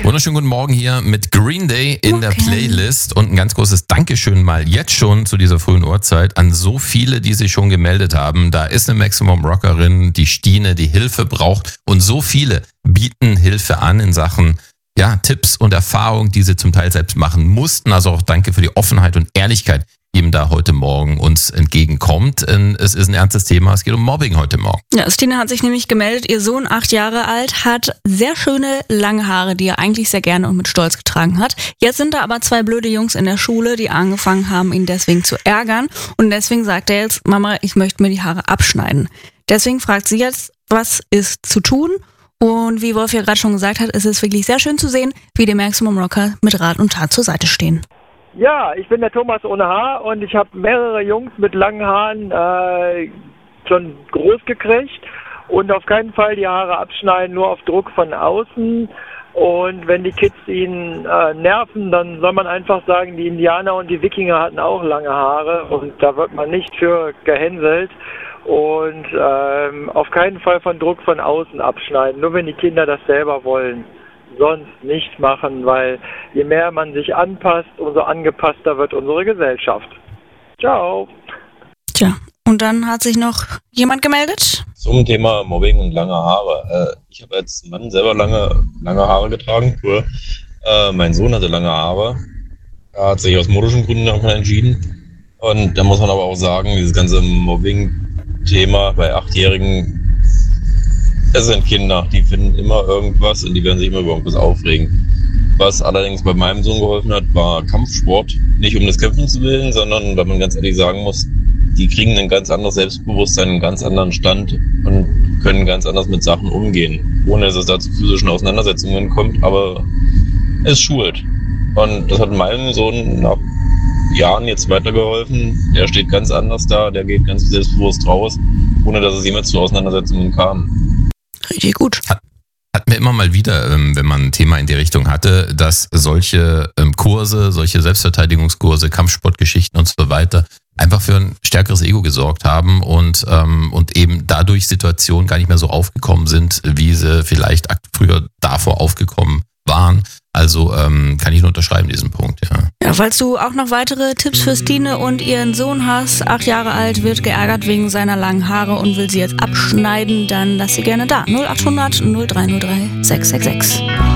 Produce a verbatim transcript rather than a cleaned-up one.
Wunderschönen guten Morgen hier mit Green Day in der Playlist und ein ganz großes Dankeschön mal jetzt schon zu dieser frühen Uhrzeit an so viele, die sich schon gemeldet haben. Da ist eine Maximum Rockerin, die Stine, die Hilfe braucht und so viele bieten Hilfe an in Sachen ja, Tipps und Erfahrungen, die sie zum Teil selbst machen mussten. Also auch danke für die Offenheit und Ehrlichkeit, die ihm da heute Morgen uns entgegenkommt. Es ist ein ernstes Thema, es geht um Mobbing heute Morgen. Ja, Stine hat sich nämlich gemeldet, ihr Sohn, acht Jahre alt, hat sehr schöne lange Haare, die er eigentlich sehr gerne und mit Stolz getragen hat. Jetzt sind da aber zwei blöde Jungs in der Schule, die angefangen haben, ihn deswegen zu ärgern. Und deswegen sagt er jetzt, Mama, ich möchte mir die Haare abschneiden. Deswegen fragt sie jetzt, was ist zu tun? Und wie Wolf ja gerade schon gesagt hat, ist es wirklich sehr schön zu sehen, wie die Maximum Rocker mit Rat und Tat zur Seite stehen. Ja, ich bin der Thomas ohne Haar und ich habe mehrere Jungs mit langen Haaren äh, schon groß gekriegt und auf keinen Fall die Haare abschneiden, nur auf Druck von außen. Und wenn die Kids ihn äh, nerven, dann soll man einfach sagen, die Indianer und die Wikinger hatten auch lange Haare und da wird man nicht für gehänselt. Und ähm, auf keinen Fall von Druck von außen abschneiden, nur wenn die Kinder das selber wollen. Sonst nicht machen, weil je mehr man sich anpasst, umso angepasster wird unsere Gesellschaft. Ciao. Tja, und dann hat sich noch jemand gemeldet? Zum Thema Mobbing und lange Haare. Äh, ich habe als Mann selber lange, lange Haare getragen. Früher. Äh, mein Sohn hatte lange Haare. Er hat sich aus modischen Gründen davon entschieden. Und da muss man aber auch sagen, dieses ganze Mobbing-Thema bei Achtjährigen, es sind Kinder, die finden immer irgendwas und die werden sich immer über irgendwas aufregen. Was allerdings bei meinem Sohn geholfen hat, war Kampfsport. Nicht um des Kämpfens willen, sondern weil man ganz ehrlich sagen muss, die kriegen ein ganz anderes Selbstbewusstsein, einen ganz anderen Stand und können ganz anders mit Sachen umgehen. Ohne dass es da zu physischen Auseinandersetzungen kommt, aber es schult. Und das hat meinem Sohn nach Jahren jetzt weitergeholfen. Der steht ganz anders da, der geht ganz selbstbewusst raus, ohne dass es jemals zu Auseinandersetzungen kam. Richtig gut. Hat, hat mir immer mal wieder, ähm, wenn man ein Thema in die Richtung hatte, dass solche ähm, Kurse, solche Selbstverteidigungskurse, Kampfsportgeschichten und so weiter einfach für ein stärkeres Ego gesorgt haben und, ähm, und eben dadurch Situationen gar nicht mehr so aufgekommen sind, wie sie vielleicht früher davor aufgekommen waren. Also ähm, kann ich nur unterschreiben, diesen Punkt, ja. Ja, falls du auch noch weitere Tipps für Stine und ihren Sohn hast, acht Jahre alt, wird geärgert wegen seiner langen Haare und will sie jetzt abschneiden, dann lass sie gerne da. null acht hundert null drei null drei sechs sechs sechs.